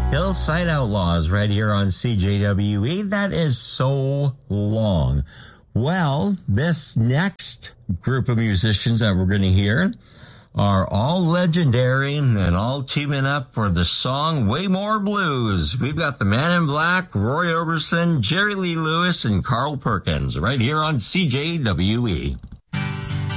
Hillside Outlaws right here on CJWE. That is so long. Well, this next group of musicians that we're going to hear are all legendary and all teaming up for the song Way More Blues. We've got the Man in Black, Roy Orbison, Jerry Lee Lewis, and Carl Perkins right here on CJWE.